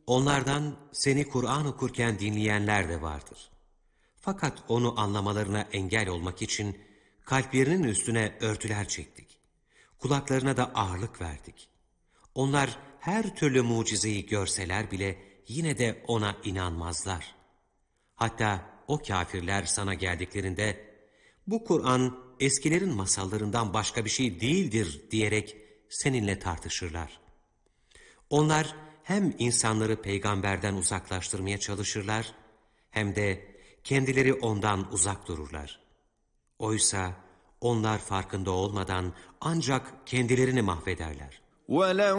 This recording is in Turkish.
Onlardan seni Kur'an okurken dinleyenler de vardır. Fakat onu anlamalarına engel olmak için kalplerinin üstüne örtüler çektik. Kulaklarına da ağırlık verdik. Onlar her türlü mucizeyi görseler bile yine de ona inanmazlar. Hatta o kâfirler sana geldiklerinde bu Kur'an eskilerin masallarından başka bir şey değildir diyerek seninle tartışırlar. Onlar hem insanları peygamberden uzaklaştırmaya çalışırlar hem de kendileri ondan uzak dururlar. Oysa onlar farkında olmadan ancak kendilerini mahvederler. وَلَوْ